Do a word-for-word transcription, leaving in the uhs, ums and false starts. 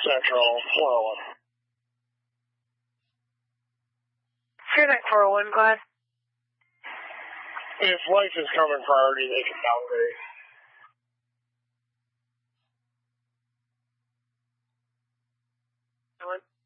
Central, four oh one. Fairbank four oh one, go ahead. If life is covering priority, they can downgrade. One.